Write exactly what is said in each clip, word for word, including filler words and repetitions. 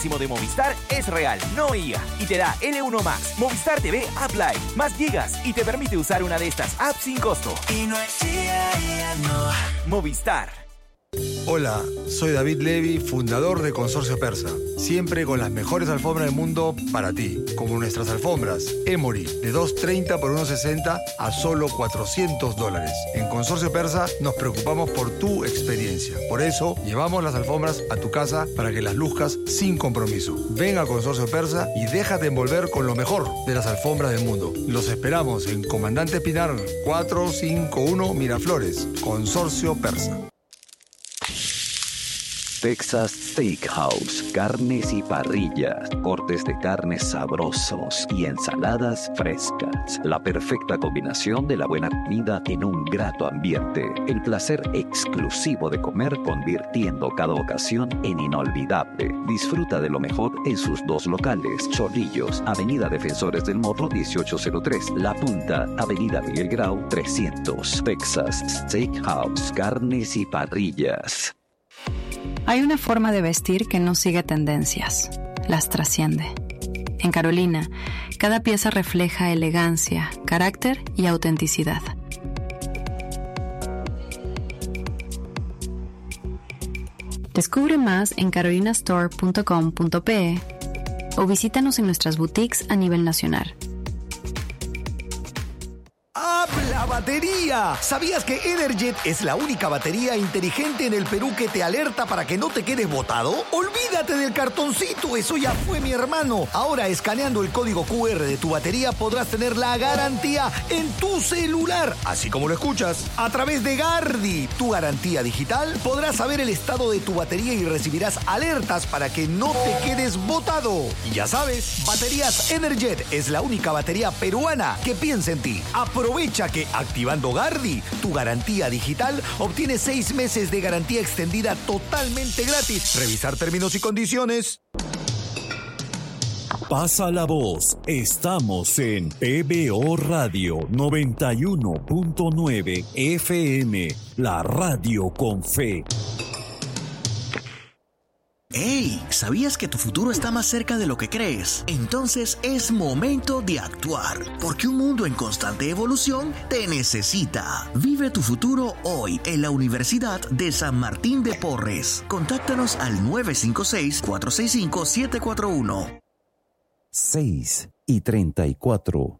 máximo de Movistar es real, no I A, y te da L uno Max, Movistar T V App Live, más gigas y te permite usar una de estas apps sin costo. Y no es I A, I A, no. Movistar. Hola, soy David Levy, fundador de Consorcio Persa. Siempre con las mejores alfombras del mundo para ti. Como nuestras alfombras Emory, de dos treinta por uno sesenta a solo cuatrocientos dólares. En Consorcio Persa nos preocupamos por tu experiencia. Por eso, llevamos las alfombras a tu casa para que las luzcas sin compromiso. Ven a Consorcio Persa y déjate envolver con lo mejor de las alfombras del mundo. Los esperamos en Comandante Pinar cuatrocientos cincuenta y uno Miraflores. Consorcio Persa. Texas Steakhouse, carnes y parrillas, cortes de carnes sabrosos y ensaladas frescas. La perfecta combinación de la buena comida en un grato ambiente. El placer exclusivo de comer convirtiendo cada ocasión en inolvidable. Disfruta de lo mejor en sus dos locales. Chorrillos, Avenida Defensores del Morro dieciocho cero tres. La Punta, Avenida Miguel Grau trescientos. Texas Steakhouse, carnes y parrillas. Hay una forma de vestir que no sigue tendencias, las trasciende. En Carolina, cada pieza refleja elegancia, carácter y autenticidad. Descubre más en carolina store punto com punto pe o visítanos en nuestras boutiques a nivel nacional. ¡Habla batería! ¿Sabías que Energet es la única batería inteligente en el Perú que te alerta para que no te quedes botado? Olvídate del cartoncito, eso ya fue, mi hermano. Ahora, escaneando el código cu erre de tu batería, podrás tener la garantía en tu celular, así como lo escuchas. A través de Gardi, tu garantía digital, podrás saber el estado de tu batería y recibirás alertas para que no te quedes botado. Y ya sabes, Baterías Energet es la única batería peruana que piensa en ti. Aprovecha que activando Gardi, tu garantía digital, obtienes seis meses de garantía extendida totalmente gratis. Revisar términos y condiciones. Pasa la voz. Estamos en P B O Radio noventa y uno punto nueve F M, la radio con fe. ¡Hey! ¿Sabías que tu futuro está más cerca de lo que crees? Entonces es momento de actuar, porque un mundo en constante evolución te necesita. Vive tu futuro hoy en la Universidad de San Martín de Porres. Contáctanos al nueve cinco seis, cuatro seis cinco, siete cuatro uno. seis y treinta y cuatro.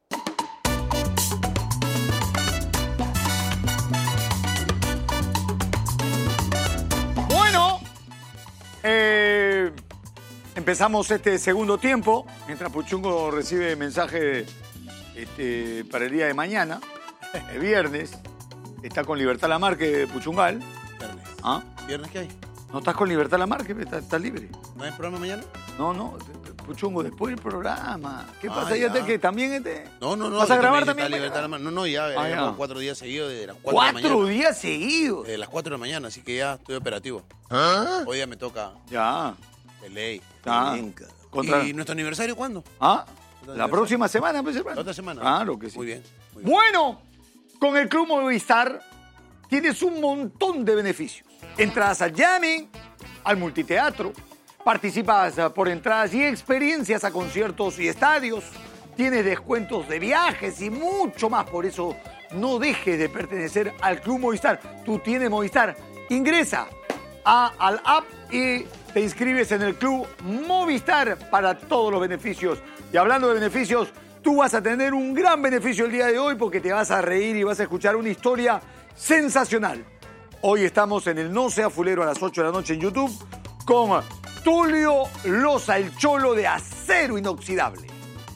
Eh, empezamos este segundo tiempo, mientras Puchungo recibe mensaje este, para el día de mañana, el viernes. Está con Libertad Lamarque, Puchungal. Viernes. ¿Ah? ¿Viernes qué hay? ¿No estás con Libertad Lamarque? ¿Estás, estás libre? ¿No hay programa mañana? No, no, Puchungo, después del programa. ¿Qué Ah, pasa? ya. ¿Ya te, que también este? No, no, no. ¿Vas a grabar también? también? Libertad Lamarque. No, no, ya, Ah, llevamos ya. cuatro días seguidos de las cuatro de la mañana. ¿Cuatro días seguidos? De las cuatro de la mañana, así que ya estoy operativo. ¿Ah? Hoy ya me toca. Ya. De ley. Ah. Contra- ¿Y nuestro aniversario cuándo? ¿Ah? ¿Nuestro La aniversario? próxima semana, pues, hermano. La otra semana. Claro que sí. Muy bien. Muy bien. Bueno, con el Club Movistar tienes un montón de beneficios. Entradas al jamming, al multiteatro, participas por entradas y experiencias a conciertos y estadios, tienes descuentos de viajes y mucho más. Por eso no dejes de pertenecer al Club Movistar. Tú tienes Movistar. Ingresa a, al app y te inscribes en el Club Movistar para todos los beneficios. Y hablando de beneficios, tú vas a tener un gran beneficio el día de hoy porque te vas a reír y vas a escuchar una historia sensacional. Hoy estamos en el No Sea Fulero a las ocho de la noche en YouTube con Tulio Loza, el cholo de acero inoxidable.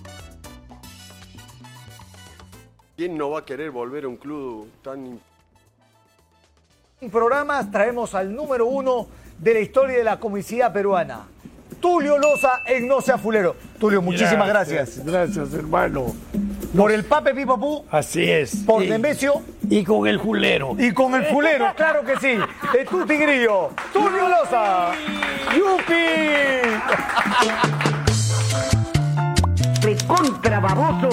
¿Quién no va a querer volver a un club tan... En programas traemos al número uno de la historia de la comicidad peruana, Tulio Loza en No Sea Fulero. Tulio, muchísimas gracias. Gracias, gracias, hermano. Por el Pape Pipopú. Así es. Por y, Nemesio. Y con el Julero. Y con el Fulero, claro que sí. De tu tigrillo, Tulio Loza. ¡Yupi! ¡Recontra baboso!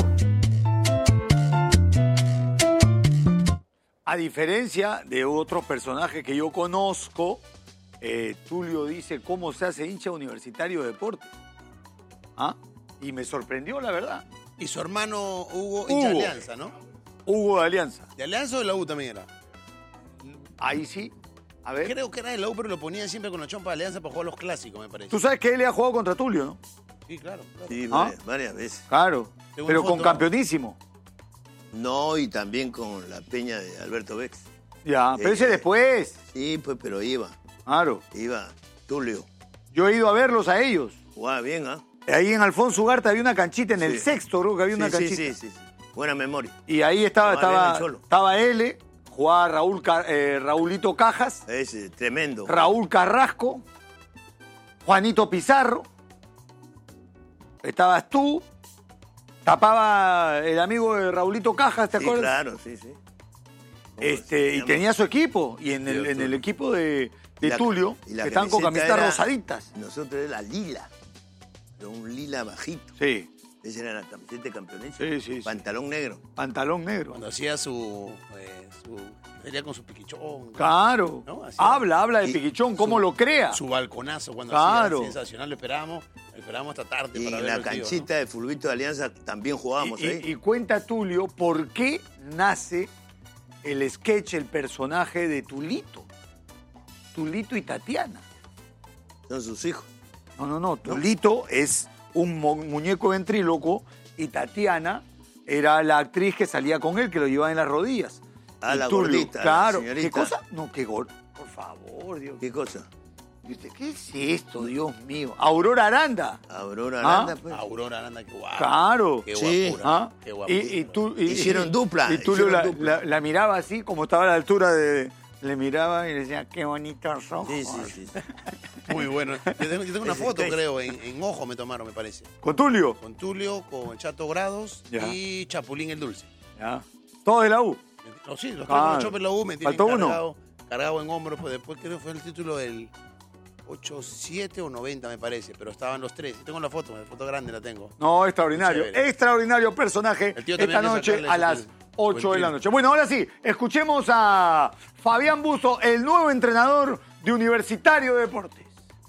A diferencia de otros personajes que yo conozco, eh, Tulio dice cómo se hace hincha Universitario de Deportes. ¿Ah? Y me sorprendió, la verdad. Y su hermano Hugo, hincha de Alianza, ¿no? Hugo de Alianza. ¿De Alianza o de la U también era? Ahí sí. A ver. Creo que era de la U, pero lo ponían siempre con la chompa de Alianza para jugar los clásicos, me parece. Tú sabes que él le ha jugado contra Tulio, ¿no? Sí, claro. claro. Sí, ¿Ah? varias, varias veces. Claro. Tengo Pero una con foto. campeonísimo. No, y también con la peña de Alberto Bex. Ya, pero Eh, ese después. Sí, pues, pero iba. Claro. Iba Tulio. Yo he ido a verlos a ellos. Jugaba bien, ¿ah? Ahí en Alfonso Ugarte había una canchita, en el Sí. sexto creo que había Sí, una sí, canchita. sí, sí, sí. Buena memoria. Y ahí estaba, Jugaba bien estaba, el Cholo. estaba él, jugaba Raúl, Car- eh, Raulito Cajas, Ese, tremendo. Raúl Carrasco, Juanito Pizarro, estabas tú, tapaba el amigo de Raulito Cajas, ¿te Sí, acuerdas? claro, sí, sí. Este, y llama? tenía su equipo, y en el, Sí, en el equipo de, de Y la- Tulio, y la que estaban con camiseta camisetas era- rosaditas. Nosotros era lila. Era un lila bajito. Sí, Esa era la camiseta de campeonato. sí, sí, sí. Pantalón negro. Pantalón negro. Cuando hacía su... Eh, su salía con su piquichón. Claro. ¿No? Así. Habla, habla de Y Piquichón, cómo su- lo crea. Su balconazo cuando Claro. hacía sensacional. Lo esperábamos, lo esperábamos hasta tarde Y para en ver la el tío, canchita de Fulvito de Alianza también jugábamos Y, ahí. y- y cuenta Tulio por qué nace el sketch, el personaje de Tulito. Tulito y Tatiana. Son sus hijos. No, no, no. Tulito es un mo- muñeco ventríloco y Tatiana era la actriz que salía con él, que lo llevaba en las rodillas. Ah, Y la Tulio, gordita, la claro. señorita. ¿Qué cosa? No, qué gol. Por favor, Dios. ¿Qué cosa? ¿Viste? ¿Qué es esto, Dios mío? Aurora Aranda. Aurora ¿Ah? Aranda, pues. Aurora Aranda, qué guapo. Claro. Qué Sí. guapura. ¿Ah? Qué Y, guapura. y tú, y- Hicieron dupla, Y Tulio hicieron la, dupla. la- la miraba así, como estaba a la altura de... Le miraba y le decía, qué bonitos ojos. Sí, sí, sí. sí. Muy bueno. Yo tengo, yo tengo una Ese foto, sketch. creo, en, en Ojo me tomaron, me parece. ¿Con Tulio? Con Tulio, con Chato Grados Ya. y Chapulín el Dulce. Ya. Todo de la U. No, sí, los tres Ah, con los choppers la U me tienen faltó uno. cargado, cargado en hombros, pues después creo que fue el título del ocho siete o noventa, me parece, pero estaban los tres. Tengo la foto, la foto grande la tengo. No, extraordinario. Chévere. Extraordinario personaje El tío esta también hay que noche sacarle a su- las su ocho de la buen noche. Bueno, ahora sí, escuchemos a Fabián Busto, el nuevo entrenador de Universitario de Deportes.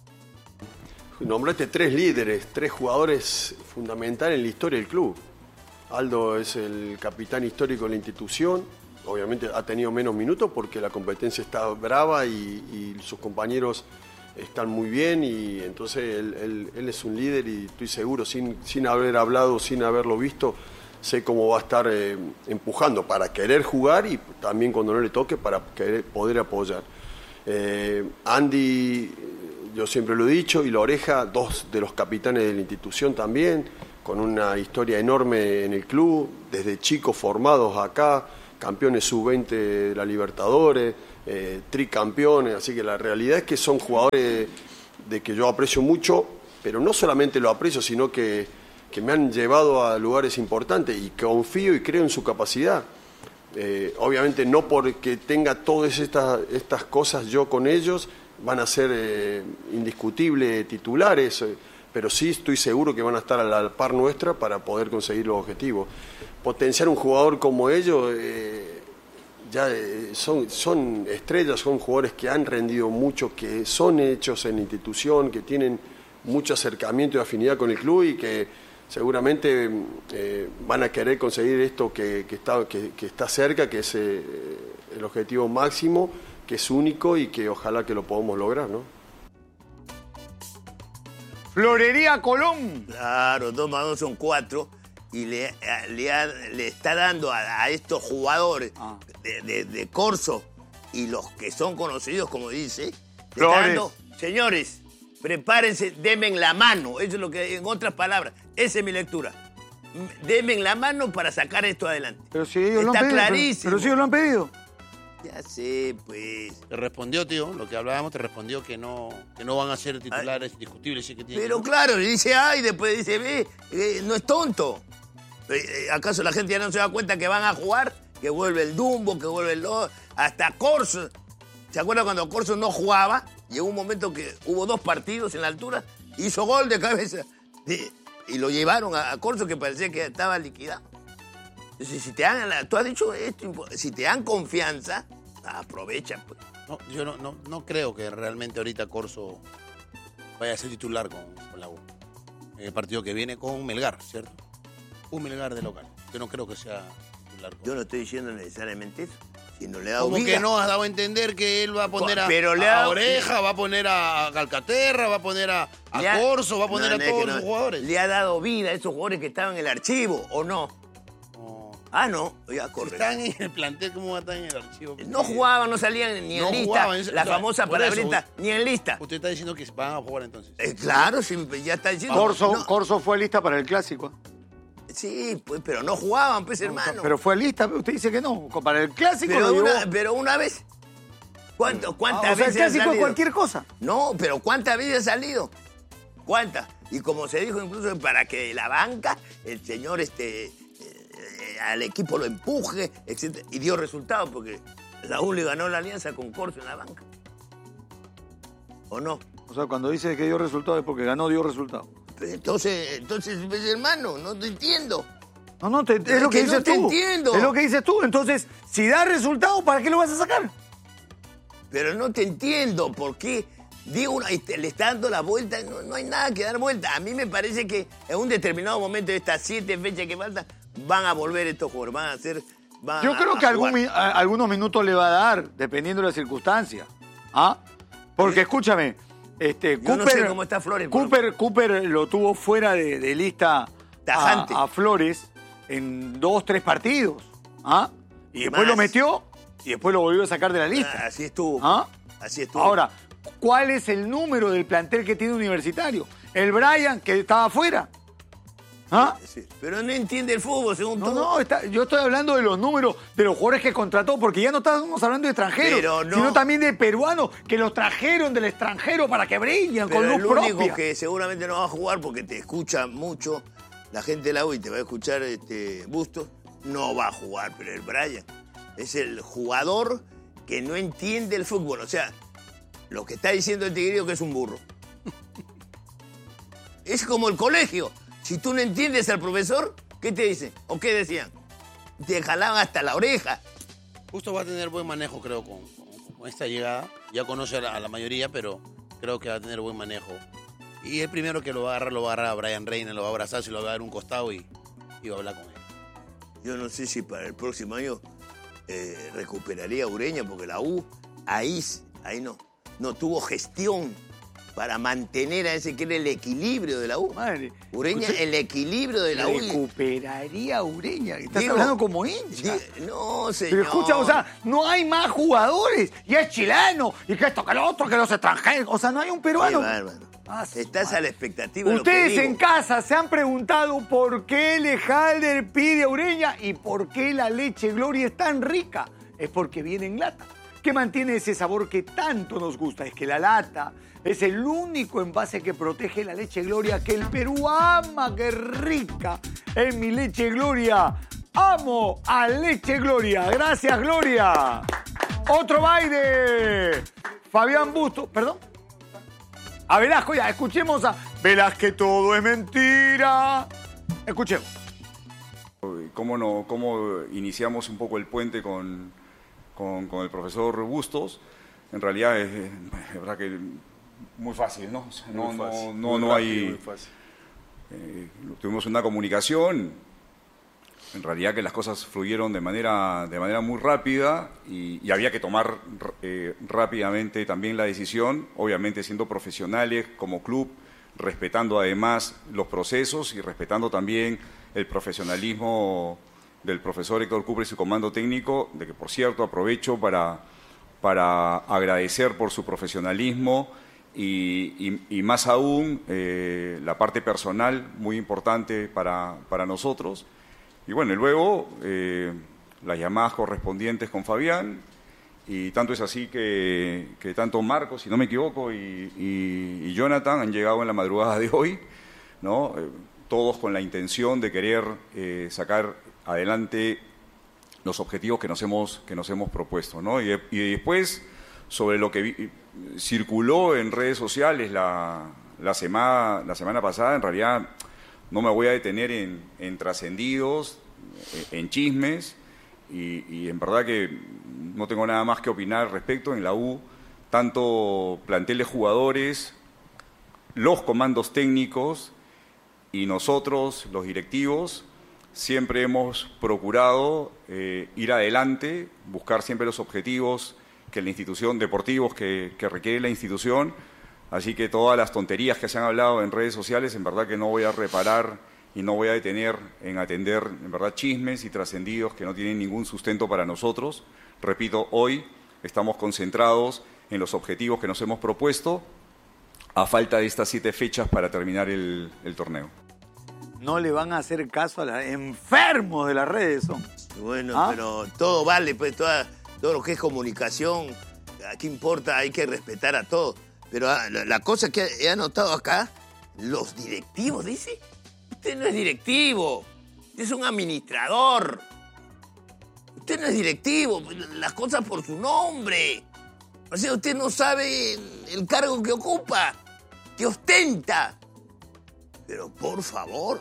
Nombraste tres líderes, tres jugadores fundamentales en la historia del club. Aldo es el capitán histórico de la institución. Obviamente ha tenido menos minutos porque la competencia está brava y, y sus compañeros están muy bien y entonces él, él- él es un líder y estoy seguro, sin, sin haber hablado, sin haberlo visto, sé cómo va a estar eh, empujando para querer jugar y también cuando no le toque para querer, poder apoyar. Eh, Andy, yo siempre lo he dicho, y La Oreja, dos de los capitanes de la institución también, con una historia enorme en el club, desde chicos formados acá, campeones sub veinte de la Libertadores, eh, tricampeones, así que la realidad es que son jugadores de que yo aprecio mucho, pero no solamente lo aprecio, sino que, que me han llevado a lugares importantes y confío y creo en su capacidad. Eh, obviamente no porque tenga todas estas, estas cosas yo con ellos, van a ser eh, indiscutibles titulares, eh, pero sí estoy seguro que van a estar a la par nuestra para poder conseguir los objetivos. Potenciar un jugador como ellos, eh, ya eh, son, son estrellas, son jugadores que han rendido mucho, que son hechos en la institución, que tienen mucho acercamiento y afinidad con el club y que seguramente eh, van a querer conseguir esto que, que, está, que, que está cerca, que es eh, el objetivo máximo, que es único y que ojalá que lo podamos lograr, ¿no? Florería Colón. Claro, dos más dos son cuatro. Y le, le, ha- le está dando a, a estos jugadores Ah. de, de, de Corso y los que son conocidos, como dice, le está Flores. dando, señores, prepárense, denme la mano. Eso es lo que, en otras palabras, esa es mi lectura. M- Denme la mano para sacar esto adelante. Pero si ellos lo han Está pedido. pero- clarísimo. Pero, si ellos lo han pedido. Ya sé, pues. Te respondió, tío, lo que hablábamos, te respondió que no, que no van a ser titulares indiscutibles. Sí que tienen Pero que- claro, y dice, ay, después dice, ve, eh, no es tonto. Eh, eh, ¿Acaso la gente ya no se da cuenta que van a jugar? Que vuelve el Dumbo, que vuelve el... Lo- hasta Corso. ¿Se acuerdan cuando Corso no jugaba? Llegó un momento que hubo dos partidos en la altura, hizo gol de cabeza. Y, y lo llevaron a, a Corso, que parecía que estaba liquidado. Entonces, si te dan, la- tú has dicho esto, impo- si te dan confianza, aprovecha, pues. No, yo no, no, no creo que realmente ahorita Corso vaya a ser titular con, con la U. En el partido que viene con Melgar, ¿cierto? Un Melgar de local. Yo no creo que sea titular. Yo no estoy diciendo necesariamente eso. Si no le da Como vida. que no has dado a entender que él va a poner a, Pero le a ha- Oreja, va a poner a Calcaterra, va a poner a, a Le ha- Corso, va a poner No, a no, es todos que no. los jugadores. Le ha dado vida a esos jugadores que estaban en el archivo, ¿o no? Ah, no, ya corre. Están en el plantel, ¿cómo va a estar en el archivo? No jugaban, no salían ni en No lista. jugaban, es- la o sea, famosa por eso, palabrita, ni en lista. Usted está diciendo que van a jugar entonces. Eh, claro, sí, ya está diciendo. Corso, No, Corso fue lista para el clásico. sí, pues, pero no jugaban, pues, hermano. Pero fue lista, usted dice que no. Para el clásico Pero lo una, llevó. pero una vez. ¿Cuánto, ¿Cuántas Ah, o sea, el veces ha clásico es salido? cualquier cosa. No, pero ¿cuántas veces ha salido? ¿Cuántas? Y como se dijo incluso para que la banca, el señor este, eh, eh, al equipo lo empuje, etcétera, y dio resultados porque la U le ganó la alianza con Corso en la banca. ¿O no? O sea, cuando dice que dio resultado es porque ganó, dio resultado. Entonces, entonces, pues, hermano, no te entiendo. No, no, te- es Es lo que, que dices no te tú. entiendo. Es lo que dices tú. Entonces, si da resultado, ¿para qué lo vas a sacar? Pero no te entiendo por qué digo una, y te- le está dando la vuelta, no, no hay nada que dar vuelta. A mí me parece que en un determinado momento de estas siete fechas que faltan, van a volver estos jugadores, van a hacer. Van Yo a- creo a que algún, jugar. mi- a- algunos minutos le va a dar, dependiendo de la circunstancia. ¿Ah? Porque escúchame, este, Yo no Cooper, sé cómo está Flores, pero- Cooper, Cooper lo tuvo fuera de, de lista Tajante. a, a Flores en dos, tres partidos. ¿Ah? Y después Más. lo metió y después lo volvió a sacar de la lista. Ah, así estuvo. ¿Ah? Así estuvo. Ahora, ¿cuál es el número del plantel que tiene Universitario? El Brian, que estaba afuera. ¿Ah? Sí, pero no entiende el fútbol, según No, todo. no, está- yo estoy hablando de los números de los jugadores que contrató, porque ya no estamos hablando de extranjeros, Pero no. sino también de peruanos que los trajeron del extranjero para que brillen Pero con el luz único propia. que seguramente no va a jugar porque te escucha mucho la gente de la U y te va a escuchar este Bustos, no va a jugar, pero el Brian es el jugador que no entiende el fútbol. O sea, lo que está diciendo el tigrillo que es un burro. Es como el colegio. Si tú no entiendes al profesor, ¿qué te dicen? ¿O qué decían? Te jalaban hasta la oreja. Justo va a tener buen manejo, creo, con, con- con esta llegada. Ya conoce a la, a la mayoría, pero creo que va a tener buen manejo. Y el primero que lo va a agarrar, lo va a agarrar a Brian Reina, lo va a abrazar, se lo va a dar un costado y, y va a hablar con él. Yo no sé si para el próximo año eh, recuperaría a Ureña, porque la U ahí, ahí no, no tuvo gestión para mantener a ese que era el equilibrio de la U. Madre, Ureña, usted- el equilibrio de la U. Recuperaría a Ureña. Estás Digo, hablando como hincha. di- No, señor. Pero escucha, o sea, no hay más jugadores. Ya es chileno. Y que esto, que lo otro, que los extranjeros. O sea, no hay un Qué peruano. bárbaro. Ah, su Estás madre. a la expectativa de lo que Ustedes digo. en casa se han preguntado por qué Lejalder pide a Ureña y por qué la leche Gloria es tan rica. Es porque viene en lata. ¿Qué mantiene ese sabor que tanto nos gusta? Es que la lata es el único envase que protege la leche Gloria que el Perú ama. ¡Qué rica es mi leche Gloria! ¡Amo a leche Gloria! ¡Gracias, Gloria! Otro baile. Fabián Busto. ¿Perdón? A Velasco, ya, escuchemos a Velázquez, todo es mentira. Escuchemos. ¿Cómo, no, cómo iniciamos un poco el puente con, con, con el profesor Bustos? En realidad es, es verdad que muy fácil, ¿no? O sea, no, Muy fácil, no, muy no, no rápido, hay... muy fácil. eh, tuvimos una comunicación, en realidad que las cosas fluyeron de manera, de manera muy rápida y, y había que tomar eh, rápidamente también la decisión, obviamente siendo profesionales como club, respetando además los procesos y respetando también el profesionalismo del profesor Héctor Cooper y su comando técnico, de que por cierto aprovecho para, para agradecer por su profesionalismo y, y, y más aún eh, la parte personal muy importante para, para nosotros. Y bueno, y luego eh, las llamadas correspondientes con Fabián, y tanto es así que, que tanto Marcos, si no me equivoco, y, y, y Jonathan han llegado en la madrugada de hoy, ¿no? Eh, todos con la intención de querer eh, sacar adelante los objetivos que nos hemos, que nos hemos propuesto, ¿no? Y, y después, sobre lo que vi, circuló en redes sociales la, la, semana, la semana pasada, en realidad no me voy a detener en, en trascendidos, en chismes, y, y en verdad que no tengo nada más que opinar al respecto. En la U, tanto plantel de jugadores, los comandos técnicos y nosotros, los directivos, siempre hemos procurado eh, ir adelante, buscar siempre los objetivos que la institución, deportivos que, que requiere la institución. Así que todas las tonterías que se han hablado en redes sociales, en verdad que no voy a reparar y no voy a detener en atender, en verdad, chismes y trascendidos que no tienen ningún sustento para nosotros. Repito, hoy estamos concentrados en los objetivos que nos hemos propuesto a falta de estas siete fechas para terminar el, el torneo. No le van a hacer caso a los enfermos de las redes, son. Bueno, ¿Ah? pero todo vale, pues toda, todo lo que es comunicación, ¿qué importa? Hay que respetar a todos. Pero ah, la, la cosa que he anotado acá, los directivos, dice, usted no es directivo, usted es un administrador. Usted no es directivo, las cosas por su nombre. O sea, usted no sabe el, el cargo que ocupa, que ostenta. Pero por favor,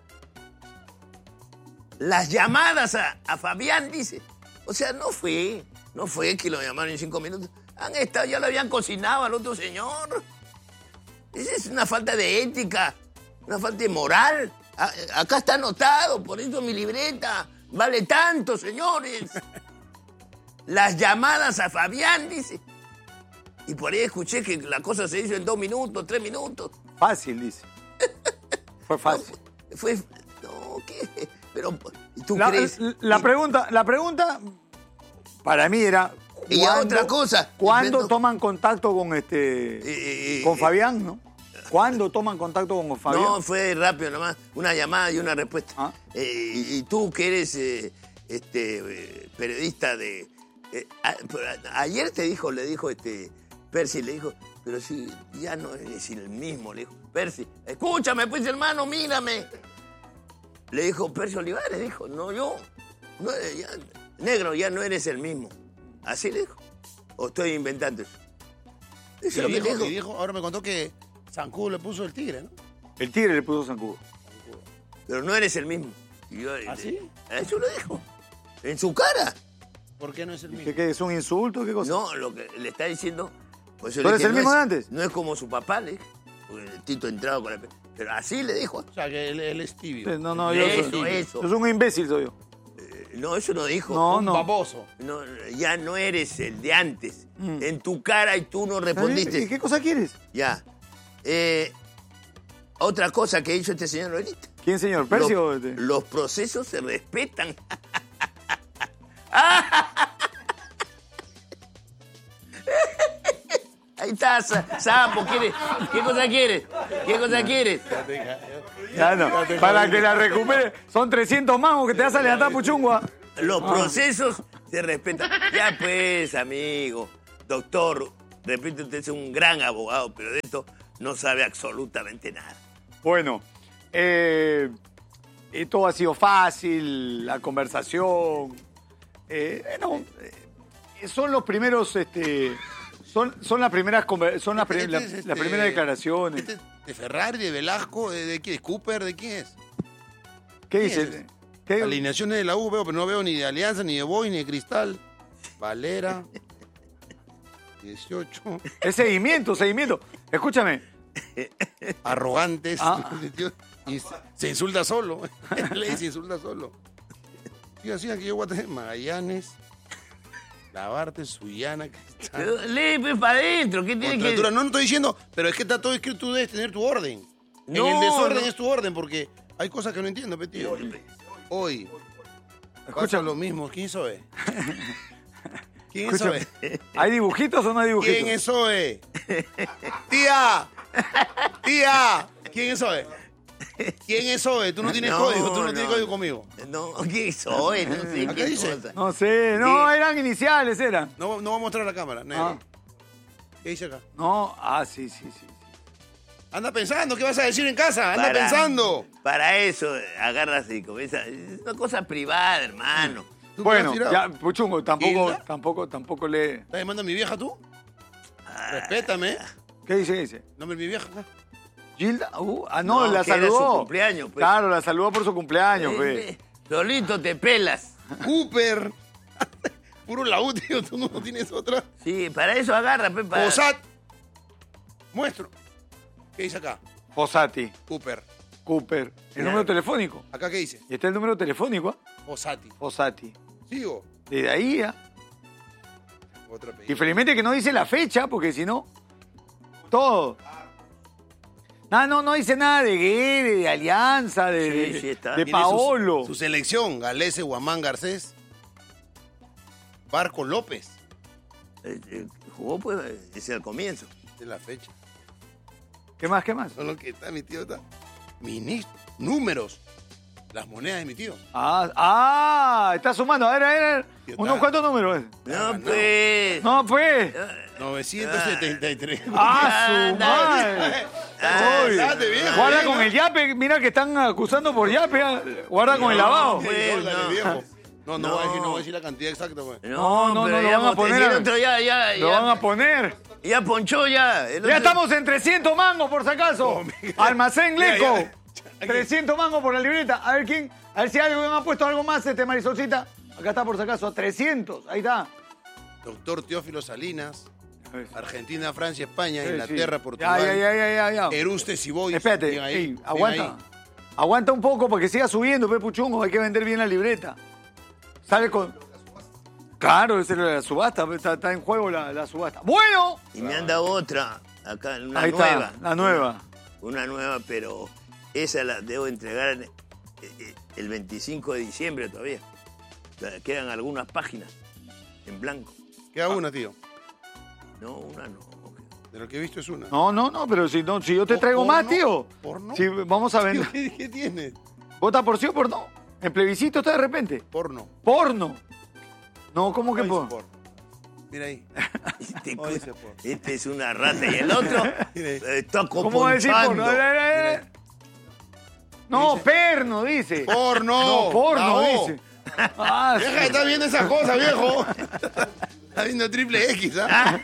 las llamadas a, a Fabián, dice. O sea, no fue, no fue que lo llamaron en cinco minutos. Han estado, ya lo habían cocinado al otro señor. Esa es una falta de ética, una falta de moral. A, acá está anotado, por eso mi libreta vale tanto, señores. Las llamadas a Fabián, dice. Y por ahí escuché que la cosa se hizo en dos minutos, tres minutos. Fácil, dice. Fue fácil. No, fue, no, ¿qué? Pero, ¿tú la, crees? La pregunta, la pregunta para mí era... Y otra cosa. ¿Cuándo no, toman contacto con este... Eh, con Fabián, no? ¿Cuándo toman contacto con Fabián? No, fue rápido nomás. Una llamada y una respuesta. ¿Ah? Eh, y, y tú que eres eh, este eh, periodista de... Eh, a, a, ayer te dijo, le dijo este... Percy le dijo, pero si ya no eres el mismo, le dijo. Percy, escúchame pues, hermano, mírame. Le dijo Percy Olivares, dijo, no yo. No, ya, negro, ya no eres el mismo. Así le dijo. ¿O estoy inventando eso? Eso y, dijo, dijo. y dijo, ahora me contó que Zancudo le puso el tigre, ¿no? El tigre le puso Zancudo. Pero no eres el mismo. Y yo, ¿Ah, sí? Eso lo dijo. En su cara. ¿Por qué no es el mismo? ¿Qué, qué, ¿Es un insulto? ¿Qué cosa? No, lo que le está diciendo... Pues ¿Tú eres el mismo no es, de antes? No es como su papá, le dijo. Porque el Tito entrado con el... Pero así le dijo. O sea, que él, él es tibio. No, no, yo eso, soy, eso. Yo soy un imbécil, soy yo. Eh, no, eso no dijo. No, un no. baboso. No, ya no eres el de antes. Mm. En tu cara y tú no respondiste. ¿Y qué cosa quieres? Ya. Eh, otra cosa que hizo este señor ahorita. ¿Quién, señor? ¿Percy los, o este? Los procesos se respetan. Ahí está, Sapo, ¿quieres? ¿Qué cosa quieres? ¿Qué cosa quieres? Ya no, para que la recupere. Son trescientos mangos que te vas a levantar, puchungua. Los procesos se respetan. Ya pues, amigo, doctor, repito, usted es un gran abogado, pero de esto no sabe absolutamente nada. Bueno, eh, todo ha sido fácil, la conversación. Eh, bueno, eh, son los primeros... Este, Son, son las primeras son las este, la, este, las primeras declaraciones. Este, ¿De Ferrari, de Velasco, de, de, de Cooper, de quién es? ¿Qué dice? ¿Qué? Alineaciones de la U veo, pero no veo ni de Alianza, ni de Boy, ni de Cristal. Valera. dieciocho. Es seguimiento, seguimiento. Escúchame. Arrogantes. Ah. Y se insulta solo. Ley se insulta solo. Yo decía que yo voy a tener Magallanes. Lavarte, Suyana, Cristal. Lee, pues, para adentro. ¿Qué tiene que...? No, no estoy diciendo, pero es que está todo escrito, tú debes tener tu orden. No, en el desorden no. es tu orden, porque hay cosas que no entiendo, tío. Hoy, escucha lo mismo. ¿Quién es Zoe? ¿Quién es Zoe? ¿Hay dibujitos o no hay dibujitos? ¿Quién es Zoe? Tía, tía, ¿quién es Zoe? ¿Quién es Zoe? Tú no tienes no, código, tú no, no tienes código conmigo. No, ¿quién es Zoe? No sé ¿Qué qué dice? cosa. No sé, no, ¿Qué? eran iniciales, eran. No, no voy a mostrar la cámara, negro. Ah. ¿Qué dice acá? No, ah, sí, sí, sí. Anda pensando, ¿qué vas a decir en casa? Anda Para- pensando. Para eso, agarras y comienza. Es una cosa privada, hermano. ¿Tú Bueno, qué vas a decir? ya, Puchungo, tampoco, ¿Hilda? tampoco, tampoco le... ¿Estás llamando a mi vieja tú? Respétame. ¿Qué dice? ¿Qué dice? Nombre de mi vieja. Gilda, uh, ah, no, No, la que era saludó. su cumpleaños, pues. Claro, la saludó por su cumpleaños, pues. Eh, Solito te pelas. Cooper. Puro la U, tío, tú no tienes otra. Sí, para eso agarra, pe, para... Fossat. Muestro. ¿Qué dice acá? Fossati. Cooper. Cooper. El número telefónico. ¿Acá qué dice? Y está el número telefónico. ¿eh? Fossati. Fossati. ¿Sigo? Desde ahí, ¿eh? Otra apellido. Y felizmente que no dice la fecha, porque si no, todo. No, no, no dice nada de Guede, de Alianza, de, Sí, de, sí está. de Tiene Paolo. Su, su selección, Galese, Guamán, Garcés. Barco López. Eh, eh, jugó, pues, desde el comienzo. De la fecha. ¿Qué más, qué más? Son los que está mi tío. Está. Ministro. Números. Las monedas de mi tío. Ah, ah, está sumando. A ver, a ver, a ver. Tío, ¿Unos está- cuántos números? No, no. pues... No, pues. novecientos setenta y tres. Ah, su madre. Ah, Uy. date, viejo, Guarda viejo. con el yape. Mira que están acusando por yape. ah. Guarda con el lavado. pues, Dólares, no. viejo. No, no, No. Voy a decir, no voy a decir la cantidad exacta. Pues. No, no, pero no, lo ya van a hemos- poner. el otro ya, ya, Lo ya, van a poner. ya ponchó ya. El Ya otro- estamos en trescientos mangos, por si acaso. Almacén Mira, Leco. ya, ya. trescientos mangos por la libreta. A ver quién. A ver si alguien ha puesto algo más, este Marisolcita. Acá está por si acaso. trescientos. Ahí está. Doctor Teófilo Salinas. Argentina, Francia, España, Sí, Inglaterra, sí. Portugal. Ya, ya, ya, ya, ya. Eruste Siboy. Espérate, Bien ahí, ey, bien aguanta. ahí. Aguanta un poco porque siga subiendo, pe puchungo. Hay que vender bien la libreta. Sale con. Claro, esa es la subasta. pe, Está, está en juego la, la subasta. Bueno. Y me han dado otra, acá, una Ahí está, nueva. la nueva. Una nueva, pero esa la debo entregar eh, eh, el veinticinco de diciembre todavía. O sea, quedan algunas páginas en blanco. Queda una, tío. No, una no. De lo que he visto es una. No, no, no, pero si, no, si yo te ¿Por- traigo por más, no? tío. ¿Por no? Si vamos a vender. ¿Qué, qué tiene? ¿Vota por sí o por no? ¿En plebiscito está de repente? Porno. Porno. No, ¿cómo que Ay, por? porno. Mira ahí. Este, Oh, dice porno. este es una rata y el otro eh, está ¿Cómo va a decir coponchando. porno? A ver, a ver, a ver. No, perno, dice. Porno. No, porno, La O. dice. Ah, Deja sí. de estar viendo esas cosas, viejo. Está viendo triple X, ¿ah?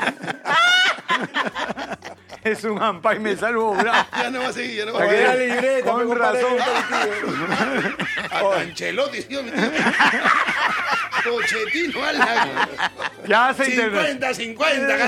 Es un ampay, me salvo bravo. Ya no va a seguir, ya no va a Para que seguir. dale libreta, con razón. Hasta Ancelotti, tío, mi tío. Pochettino, ala. Ya se internet. cincuenta, cincuenta.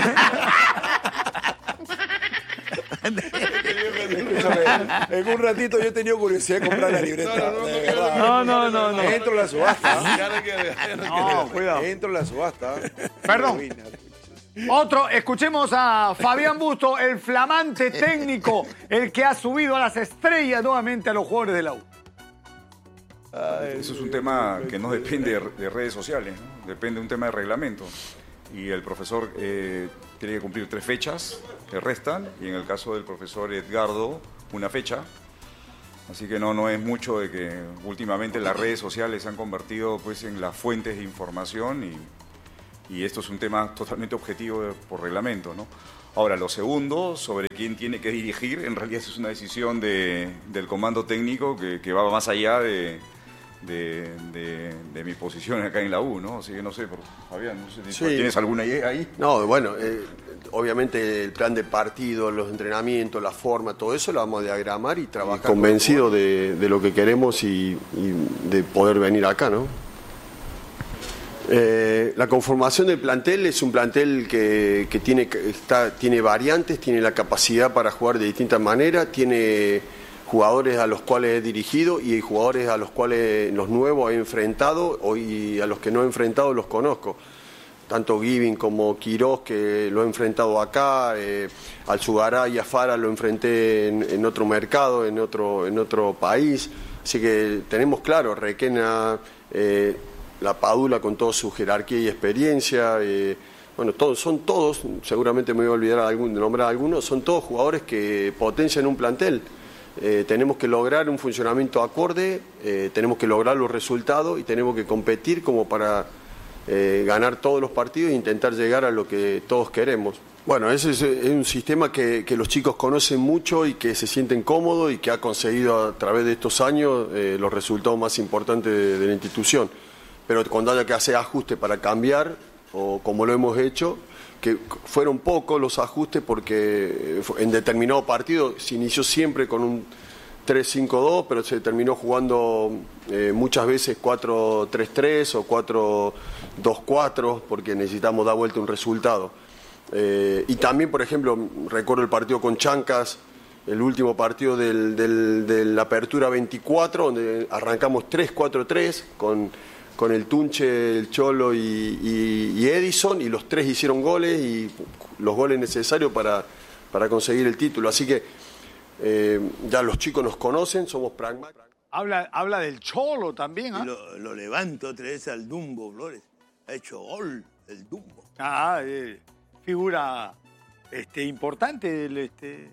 En un ratito yo he tenido curiosidad de comprar la libreta. No, no, no, de verdad. No, no, no, no. Entro a la subasta. Ya no quiero, ya no No, quiero. cuidado. Entro a la subasta. Perdón. Otro, escuchemos a Fabián Busto, el flamante técnico, el que ha subido a las estrellas nuevamente a los jugadores de la U. Eso es un tema que no depende de, de redes sociales, ¿no? Depende de un tema de reglamento. Y el profesor eh, tiene que cumplir tres fechas que restan, y en el caso del profesor Edgardo, una fecha. Así que no, no es mucho de que últimamente las redes sociales se han convertido pues, en las fuentes de información y, y esto es un tema totalmente objetivo de- por reglamento, ¿no? Ahora, lo segundo, sobre quién tiene que dirigir, en realidad es una decisión de- del comando técnico que, que va más allá de, de, de- de mi posición acá en la U, ¿no? Así que no sé, por, Fabián, no sé si Sí. tienes alguna idea ahí. No, bueno, eh, obviamente el plan de partido, los entrenamientos, la forma, todo eso lo vamos a diagramar y trabajar. Convencido de, de lo que queremos y, y de poder venir acá, ¿no? Eh, la conformación del plantel es un plantel que, que tiene, está, tiene variantes, tiene la capacidad para jugar de distintas maneras, tiene jugadores a los cuales he dirigido y jugadores a los cuales los nuevos he enfrentado o- y a los que no he enfrentado los conozco. Tanto Giving como Quirós, que lo he enfrentado acá, eh, al Sugará y a Fara lo enfrenté en, en otro mercado, en otro, en otro país. Así que tenemos claro, Requena, eh, la Padula con toda su jerarquía y experiencia. Eh, bueno, todos, son todos, seguramente me voy a olvidar algún, de nombrar algunos, son todos jugadores que potencian un plantel. Eh, tenemos que lograr un funcionamiento acorde, eh, tenemos que lograr los resultados y tenemos que competir como para eh, ganar todos los partidos e intentar llegar a lo que todos queremos. Bueno, ese es, es un sistema que, que los chicos conocen mucho y que se sienten cómodos y que ha conseguido a través de estos años eh, los resultados más importantes de, de la institución. Pero cuando haya que hacer ajustes para cambiar, o como lo hemos hecho, que fueron pocos los ajustes porque en determinado partido se inició siempre con un tres cinco dos, pero se terminó jugando eh, muchas veces cuatro tres tres o cuatro dos cuatro, porque necesitamos dar vuelta un resultado. Eh, y también, por ejemplo, recuerdo el partido con Chancas, el último partido del, del, de la Apertura veinticuatro, donde arrancamos tres cuatro tres con, con el Tunche, el Cholo y, y, y Edison, y los tres hicieron goles y los goles necesarios para, para conseguir el título. Así que eh, ya los chicos nos conocen, somos pragmáticos. Habla, habla del Cholo también, ¿ah? ¿eh? Lo, lo levanto otra vez al Dumbo, Flores. Ha hecho gol el Dumbo. Ah, eh, figura este, importante del este,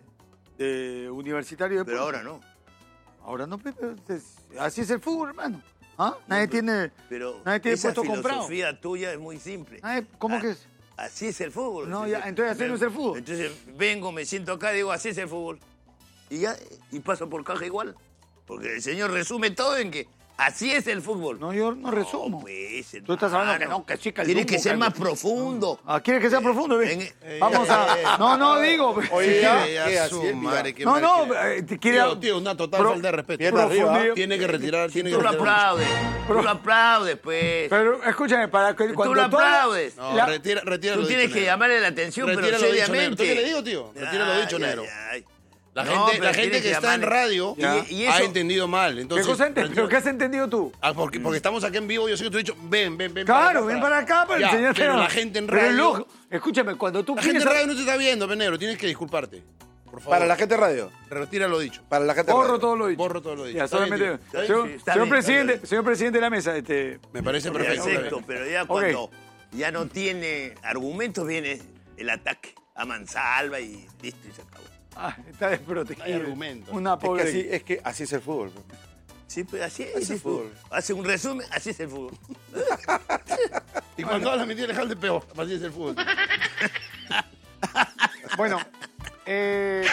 de Universitario de Pero ahora no. Ahora no, pero es, así es el fútbol, hermano. ¿Ah? Nadie no, pero, tiene, pero nadie tiene esa puesto comprado. La filosofía tuya es muy simple. Nadie, ¿Cómo ah, que es? Así es el fútbol. No, ya, entonces así no es el fútbol. Entonces vengo, me siento acá y digo, así es el fútbol. Y ya, y paso por caja igual. Porque el señor resume todo en que así es el fútbol. No, yo no resumo. No, pues, Tú estás hablando que no, que sí, que el Tiene Dumbo, que ser que- más profundo. Ah, ¿quieres que sea profundo? Ve? En- Eh, Vamos a... No, no, digo... Oye, si ya, quiere- ¿qué así es, madre? Qué No, mal no, quiere. eh, te quiere... Tío, tío, una total Pro- falta de respeto. Pierna arriba. Profundido. Tiene que retirar, tiene que Tú lo retirar. aplaudes. Tú lo aplaudes, pues. Pero escúchame, para que Tú cuando lo toda- aplaudes. No, la- retira, retira Tú lo tienes dicho, que negro. llamarle la atención, Retira pero lo dicho, seriamente. negro. ¿Tú qué le digo, tío? Retira lo dicho, Ay, negro. ay, ay. La No, gente, pero la gente tienes que que está en llamarle- radio Y- y ha eso- entendido mal. Entonces, ¿Qué cosa ente- ¿Pero qué has entendido tú? Ah, porque, porque estamos aquí en vivo, yo sé que tú has dicho, ven, ven, ven. Claro, ven para acá, para Ya, enseñarte. pero a- la gente en Pero es radio... lógico. Escúchame, cuando tú La gente quieres... en radio no te está viendo, Penero, tienes que disculparte. Por favor. Para la gente de radio. Retira lo dicho. Para la gente de Borro radio. todo lo dicho. Borro todo lo dicho. Ya, Está bien, solamente... tío. Está bien, Señor, sí, está señor bien, presidente, está bien. señor presidente de la mesa, este... Me parece Ya perfecto. acepto, pero ya Ok. cuando ya no tiene argumentos viene el ataque a mansalva y listo y se acabó. Ah, está desprotegido. Hay argumentos. Una Es que, pobre... así, es que así es el fútbol. Sí, pues así es, Así es el el fútbol. fútbol. Hace un resumen, así es el fútbol. Y cuando hablas mentira, dejar de peor. Así es el fútbol. Bueno, eh,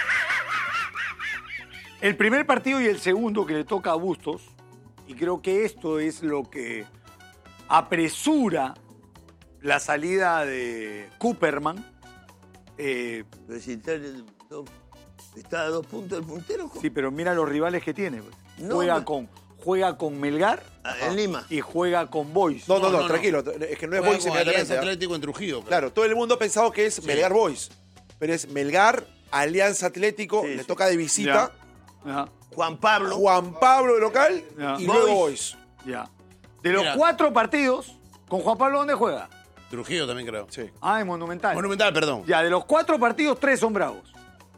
el primer partido y el segundo que le toca a Bustos, y creo que esto es lo que apresura la salida de Cooperman. Eh, Pero si está, está a dos puntos del puntero. sí, pero mira los rivales que tiene. pues. No, juega, pues. con, juega con Melgar Ah, en Lima. y juega con Boys. No, no, no, No, no, tranquilo. Es que no es Juega Boys con Alianza inmediatamente. ¿ah? Atlético en Trujillo. Claro, todo el mundo ha pensado que es Melgar Boys. Pero es Melgar, Alianza Atlético, Sí, le sí. toca de visita. Ya, Juan Pablo. Juan Pablo de local Ya. y Boys. luego Boys. ya. De los Mira. cuatro partidos, ¿con Juan Pablo dónde juega? Trujillo también creo. Sí. Ah, en Monumental. Monumental, perdón. Ya, de los cuatro partidos, tres son bravos.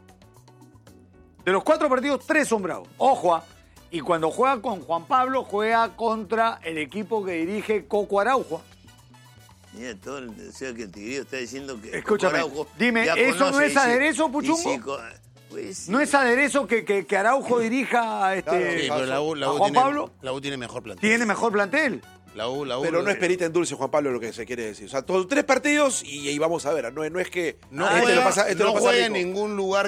De los cuatro partidos, tres son bravos. Ojo, ah, y cuando juega con Juan Pablo, juega contra el equipo que dirige Coco Araujo. Mira, todo el, o sea que el Tigrillo está diciendo que... Escúchame, Coco Araujo dime, ya ¿eso no conoce, es dice- aderezo, Puchungo? dice, co- pues, sí. ¿No es aderezo que, que, que Araujo dirija a, este, Sí, pero la U, la a U Juan tiene, Pablo? La U tiene mejor plantel. Tiene mejor plantel. La U, la U. Pero lo- no es perita en dulce, Juan Pablo, lo que se quiere decir. O sea, todos tres partidos y ahí vamos a ver. No, es- no es que No este juega, lo pasa, este no lo pasa juega en rico. ningún lugar